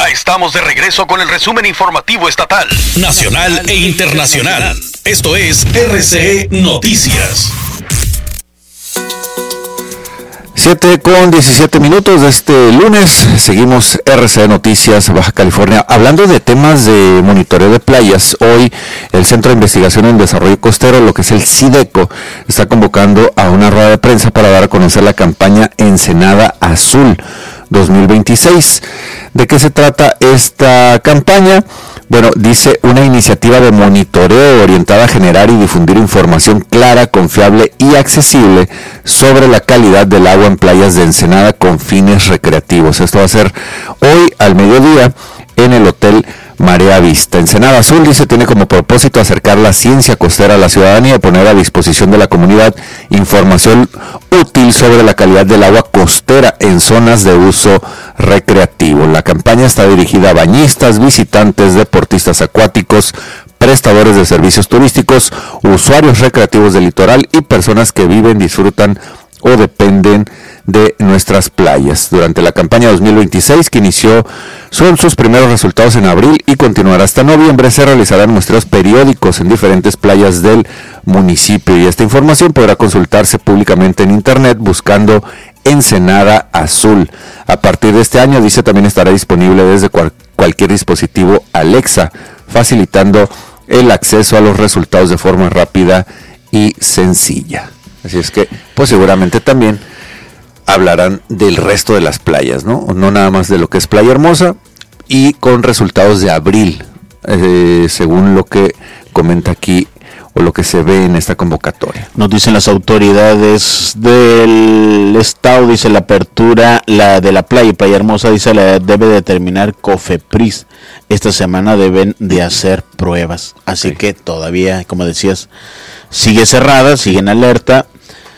Ya estamos de regreso con el resumen informativo estatal, nacional e internacional. Esto es RCE Noticias. 7:17 de este lunes, seguimos RCE Noticias Baja California. Hablando de temas de monitoreo de playas, hoy el Centro de Investigación en Desarrollo Costero, lo que es el CIDECO, está convocando a una rueda de prensa para dar a conocer la campaña Ensenada Azul 2026. ¿De qué se trata esta campaña? Bueno, dice una iniciativa de monitoreo orientada a generar y difundir información clara, confiable y accesible sobre la calidad del agua en playas de Ensenada con fines recreativos. Esto va a ser hoy al mediodía en el Hotel Marea Vista. Ensenada Azul, dice, tiene como propósito acercar la ciencia costera a la ciudadanía y poner a disposición de la comunidad información útil sobre la calidad del agua costera en zonas de uso recreativo. La campaña está dirigida a bañistas, visitantes, deportistas acuáticos, prestadores de servicios turísticos, usuarios recreativos del litoral y personas que viven, disfrutan o dependen de nuestras playas. Durante la campaña 2026, que inició son sus primeros resultados en abril y continuará hasta noviembre, se realizarán muestreos periódicos en diferentes playas del municipio, y esta información podrá consultarse públicamente en internet buscando Ensenada Azul. A partir de este año, dice, también estará disponible desde cualquier dispositivo Alexa, facilitando el acceso a los resultados de forma rápida y sencilla. Así es que, pues seguramente también hablarán del resto de las playas, ¿no? No nada más de lo que es Playa Hermosa, y con resultados de abril, según lo que comenta aquí o lo que se ve en esta convocatoria. Nos dicen las autoridades del estado, dice la apertura de la Playa Hermosa, dice, la debe determinar COFEPRIS. Esta semana deben de hacer pruebas, así que todavía, como decías, sigue cerrada, sigue en alerta.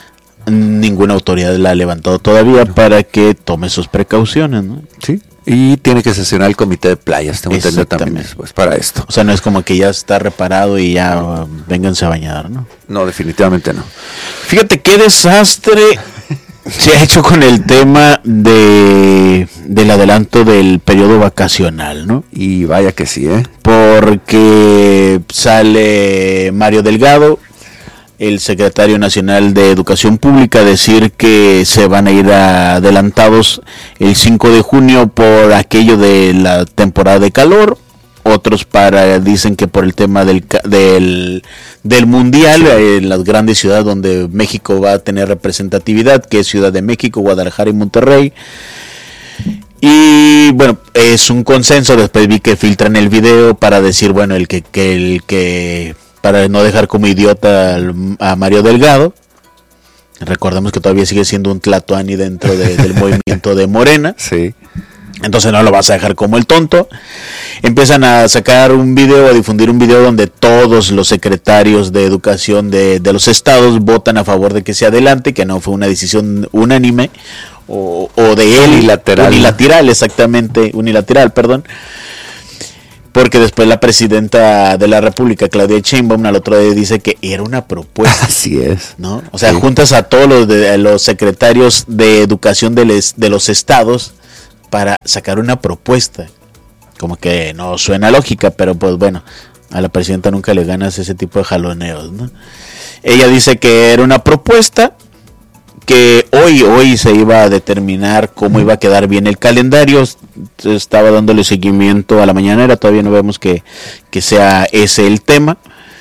Ninguna autoridad la ha levantado todavía para que tome sus precauciones, ¿no? Sí, y tiene que sesionar el comité de playas, tengo entendido también después para esto. O sea, no es como que ya está reparado y ya vénganse a bañar, ¿no? No, definitivamente no. Fíjate qué desastre se ha hecho con el tema del adelanto del periodo vacacional, ¿no? Y vaya que sí, Porque sale Mario Delgado, el secretario nacional de Educación Pública, decir que se van a ir adelantados el 5 de junio por aquello de la temporada de calor. Otros dicen que por el tema del mundial, en las grandes ciudades donde México va a tener representatividad, que es Ciudad de México, Guadalajara y Monterrey. Y bueno, es un consenso. Después vi que filtran el video para decir, bueno, el que para no dejar como idiota a Mario Delgado. Recordemos que todavía sigue siendo un tlatoani dentro del movimiento de Morena. Sí. Entonces no lo vas a dejar como el tonto. Empiezan a sacar un video, a difundir un video donde todos los secretarios de educación de los estados votan a favor de que se adelante, que no fue una decisión unánime o de él. Unilateral, perdón. Porque después la presidenta de la República, Claudia Sheinbaum, al otro día dice que era una propuesta. Así es. ¿No? O sea, juntas a todos los secretarios de educación de los estados para sacar una propuesta. Como que no suena lógica, pero pues bueno, a la presidenta nunca le ganas ese tipo de jaloneos, ¿no? Ella dice que era una propuesta, que hoy se iba a determinar cómo iba a quedar bien el calendario. Estaba dándole seguimiento a la mañanera, todavía no vemos que sea ese el tema.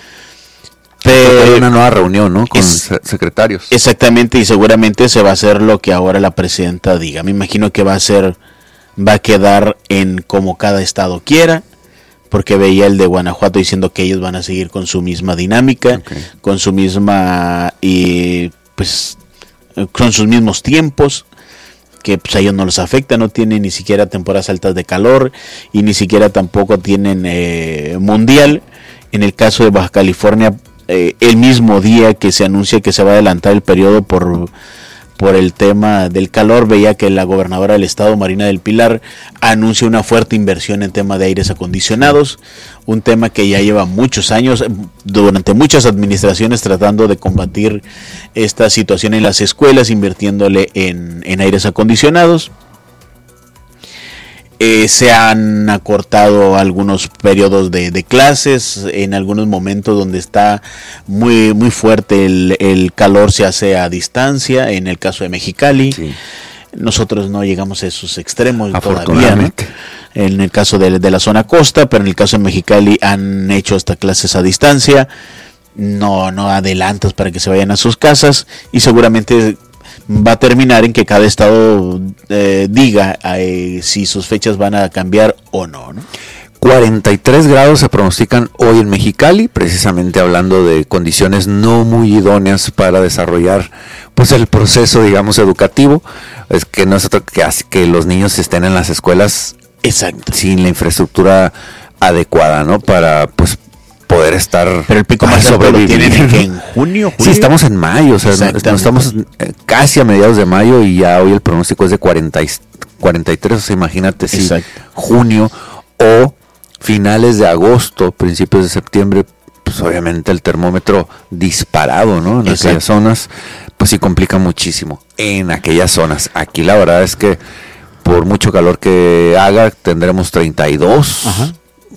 Pero hay una nueva reunión, ¿no? Con secretarios. Exactamente, y seguramente se va a hacer lo que ahora la presidenta diga. Me imagino que va a quedar en como cada estado quiera, porque veía el de Guanajuato diciendo que ellos van a seguir con su misma dinámica, con su misma y pues con sus mismos tiempos, que pues a ellos no los afecta, no tienen ni siquiera temporadas altas de calor y ni siquiera tampoco tienen mundial. En el caso de Baja California, el mismo día que se anuncia que se va a adelantar el periodo por el tema del calor, veía que la gobernadora del estado, Marina del Pilar, anuncia una fuerte inversión en tema de aires acondicionados, un tema que ya lleva muchos años, durante muchas administraciones, tratando de combatir esta situación en las escuelas, invirtiéndole en aires acondicionados. Se han acortado algunos periodos de clases, en algunos momentos donde está muy, muy fuerte el calor se hace a distancia, en el caso de Mexicali. Sí. Nosotros no llegamos a esos extremos todavía, ¿no? En el caso de la zona costa, pero en el caso de Mexicali han hecho hasta clases a distancia. No adelantas para que se vayan a sus casas, y seguramente va a terminar en que cada estado diga si sus fechas van a cambiar o no, ¿no? 43 grados se pronostican hoy en Mexicali, precisamente hablando de condiciones no muy idóneas para desarrollar pues el proceso, digamos, educativo. Es que no es otro que hace que los niños estén en las escuelas. Exacto. Sin la infraestructura adecuada, ¿no? Para pues poder estar. Pero el pico más alto lo tienen en junio. Sí, estamos en mayo, o sea, no estamos casi a mediados de mayo, y ya hoy el pronóstico es de 43, o sea, imagínate si junio o finales de agosto, principios de septiembre, pues obviamente el termómetro disparado, ¿no? En aquellas zonas, pues sí complica muchísimo. En aquellas zonas, aquí la verdad es que por mucho calor que haga, tendremos 32. Ajá.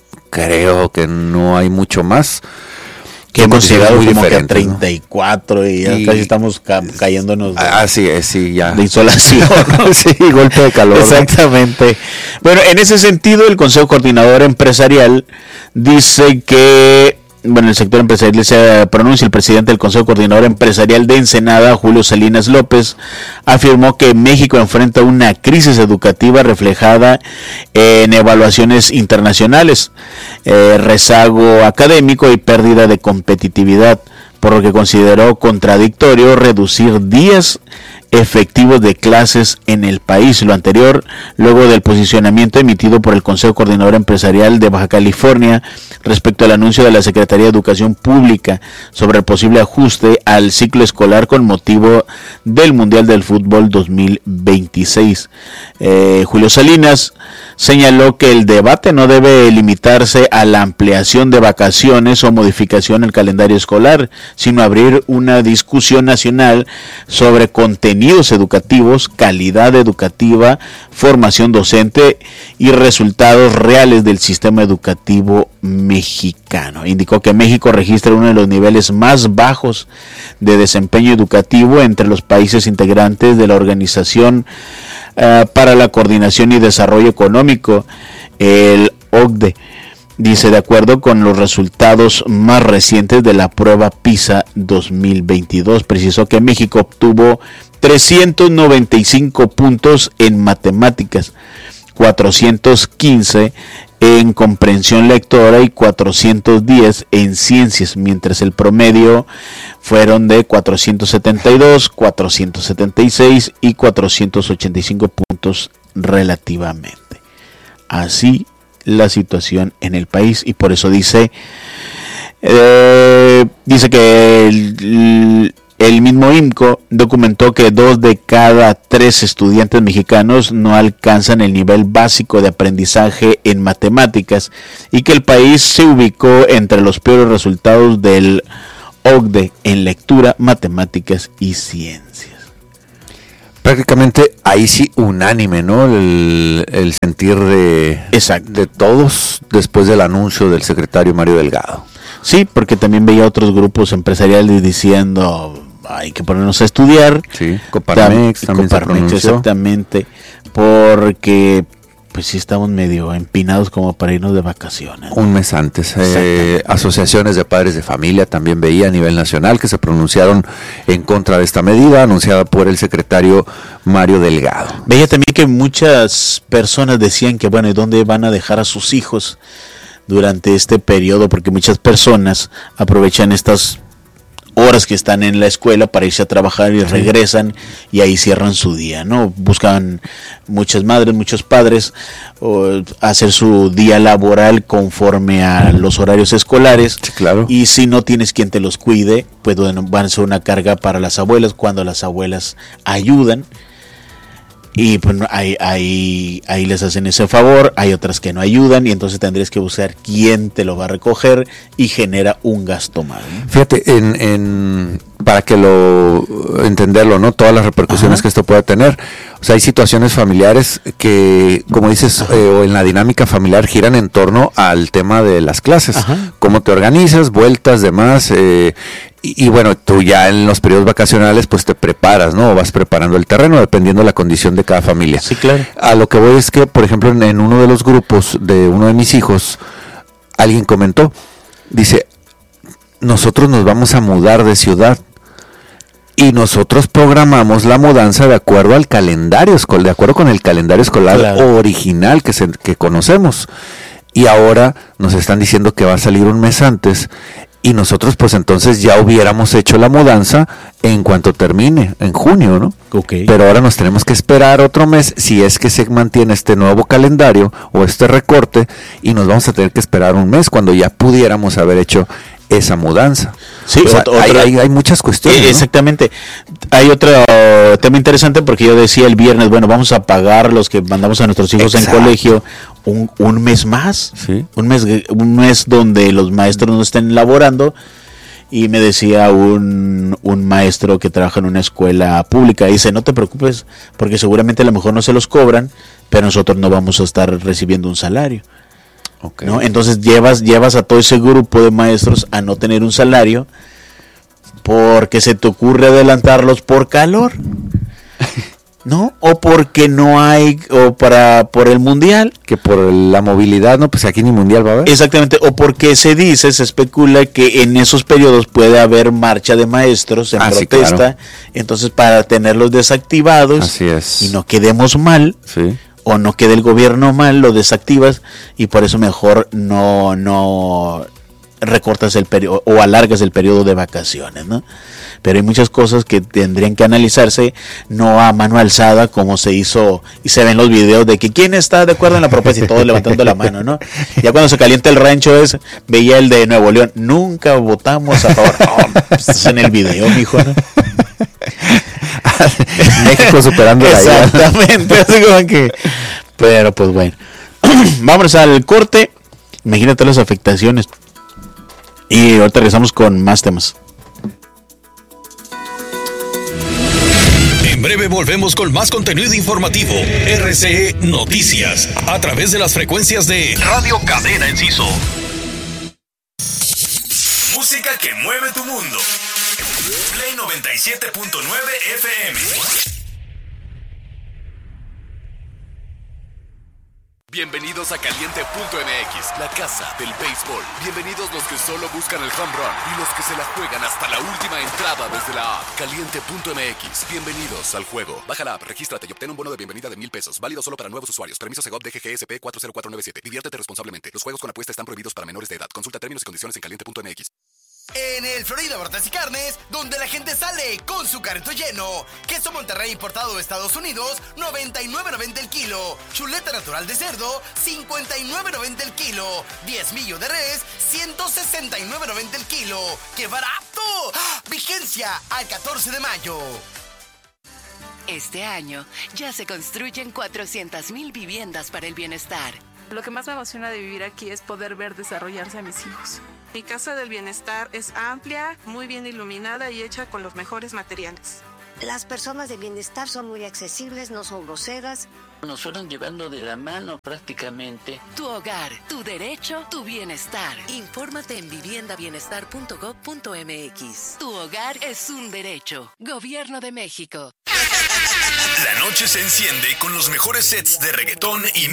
Creo que no hay mucho más. Que hemos llegado como que a 34, ¿no? y ya casi estamos cayéndonos sí, ya. De insolación. Sí, golpe de calor. Exactamente. ¿No? Bueno, en ese sentido, el Consejo Coordinador Empresarial dice que, el sector empresarial se pronuncia. El presidente del Consejo Coordinador Empresarial de Ensenada, Julio Salinas López, afirmó que México enfrenta una crisis educativa reflejada en evaluaciones internacionales, rezago académico y pérdida de competitividad, por lo que consideró contradictorio reducir días efectivos de clases en el país. Lo anterior, luego del posicionamiento emitido por el Consejo Coordinador Empresarial de Baja California respecto al anuncio de la Secretaría de Educación Pública sobre el posible ajuste al ciclo escolar con motivo del Mundial del Fútbol 2026. Julio Salinas señaló que el debate no debe limitarse a la ampliación de vacaciones o modificación del calendario escolar, sino abrir una discusión nacional sobre contenidos educativos, calidad educativa, formación docente y resultados reales del sistema educativo mexicano. Indicó que México registra uno de los niveles más bajos de desempeño educativo entre los países integrantes de la Organización para la Coordinación y Desarrollo Económico, el OCDE. Dice, de acuerdo con los resultados más recientes de la prueba PISA 2022, precisó que México obtuvo 395 puntos en matemáticas, 415 en comprensión lectora y 410 en ciencias, mientras el promedio fueron de 472, 476 y 485 puntos relativamente. Así la situación en el país, y por eso dice que el mismo IMCO documentó que 2 de cada 3 estudiantes mexicanos no alcanzan el nivel básico de aprendizaje en matemáticas, y que el país se ubicó entre los peores resultados del OCDE en lectura, matemáticas y ciencias. Prácticamente ahí sí unánime, ¿no? El sentir de todos después del anuncio del secretario Mario Delgado. Sí, porque también veía otros grupos empresariales diciendo hay que ponernos a estudiar. Sí, Coparmex también se pronunció. Exactamente, porque pues sí estamos medio empinados como para irnos de vacaciones, ¿no? Un mes antes. Asociaciones de padres de familia también veía a nivel nacional que se pronunciaron en contra de esta medida anunciada por el secretario Mario Delgado. Veía también que muchas personas decían que ¿y dónde van a dejar a sus hijos durante este periodo? Porque muchas personas aprovechan estas horas que están en la escuela para irse a trabajar y regresan y ahí cierran su día, ¿no? Buscan muchas madres, muchos padres hacer su día laboral conforme a los horarios escolares. Sí, claro. Y si no tienes quien te los cuide, pues van a ser una carga para las abuelas cuando las abuelas ayudan. Y pues ahí les hacen ese favor. Hay otras que no ayudan y entonces tendrías que buscar quién te lo va a recoger y genera un gasto más, ¿no? Fíjate, en para que entenderlo, ¿no? Todas las repercusiones que esto puede tener. O sea, hay situaciones familiares que, como dices, o en la dinámica familiar giran en torno al tema de las clases. Cómo te organizas, vueltas, demás. Y bueno, tú ya en los periodos vacacionales pues te preparas, ¿no? O vas preparando el terreno dependiendo de la condición de cada familia. Sí, claro. A lo que voy es que, por ejemplo, en uno de los grupos de uno de mis hijos, alguien comentó, dice, nosotros nos vamos a mudar de ciudad. Y nosotros programamos la mudanza de acuerdo al calendario escolar, de acuerdo con el calendario escolar original que conocemos. Y ahora nos están diciendo que va a salir un mes antes. Y nosotros pues entonces ya hubiéramos hecho la mudanza en cuanto termine, en junio, ¿no? Okay. Pero ahora nos tenemos que esperar otro mes si es que se mantiene este nuevo calendario o este recorte, y nos vamos a tener que esperar un mes cuando ya pudiéramos haber hecho esa mudanza. Sí, hay muchas cuestiones, ¿no? Exactamente. Hay otro tema interesante porque yo decía el viernes, bueno, vamos a pagar los que mandamos a nuestros hijos en colegio un mes más, ¿sí? un mes donde los maestros no estén laborando. Y me decía un maestro que trabaja en una escuela pública, dice, no te preocupes, porque seguramente a lo mejor no se los cobran, pero nosotros no vamos a estar recibiendo un salario. Okay. ¿No? Entonces llevas a todo ese grupo de maestros a no tener un salario porque se te ocurre adelantarlos por calor, ¿no? O porque no hay, o por el mundial. Que por la movilidad, ¿no? Pues aquí ni mundial va a haber. Exactamente, o porque se especula que en esos periodos puede haber marcha de maestros en protesta, sí, claro. Entonces para tenerlos desactivados. Así es. Y no quedemos mal. Sí. O no quede el gobierno mal, lo desactivas, y por eso mejor no recortas el periodo o alargas el periodo de vacaciones, ¿no? Pero hay muchas cosas que tendrían que analizarse, no a mano alzada como se hizo y se ven los videos de que quién está de acuerdo en la propuesta y todos levantando la mano, ¿no? Ya cuando se calienta el rancho veía el de Nuevo León, nunca votamos a favor. No, pues en el video, mijo, ¿no? México superando la idea. Exactamente, así como que. Pero pues bueno. Vámonos al corte. Imagínate las afectaciones. Y ahorita regresamos con más temas. En breve volvemos con más contenido informativo. RCE Noticias. A través de las frecuencias de Radio Cadena Enciso. Música que mueve tu mundo. Play 97.9 FM. Bienvenidos a Caliente.mx, la casa del béisbol. Bienvenidos los que solo buscan el home run y los que se la juegan hasta la última entrada desde la app. Caliente.mx, bienvenidos al juego. Baja la app, regístrate y obtén un bono de bienvenida de $1,000. Válido solo para nuevos usuarios. Permiso Segov DGGSP 40497. Diviértete responsablemente. Los juegos con apuesta están prohibidos para menores de edad. Consulta términos y condiciones en Caliente.mx. En el Florida Hortas y Carnes, donde la gente sale con su carrito lleno. Queso Monterrey importado de Estados Unidos, $99.90 el kilo. Chuleta natural de cerdo, $59.90 el kilo. Diezmillo de res, $169.90 el kilo. ¡Qué barato! ¡Ah! Vigencia al 14 de mayo. Este año ya se construyen 400,000 viviendas para el bienestar. Lo que más me emociona de vivir aquí es poder ver desarrollarse a mis hijos. Mi casa del bienestar es amplia, muy bien iluminada y hecha con los mejores materiales. Las personas de bienestar son muy accesibles, no son groseras. Nos fueron llevando de la mano prácticamente. Tu hogar, tu derecho, tu bienestar. Infórmate en viviendabienestar.gov.mx. Tu hogar es un derecho. Gobierno de México. La noche se enciende con los mejores sets de reggaetón y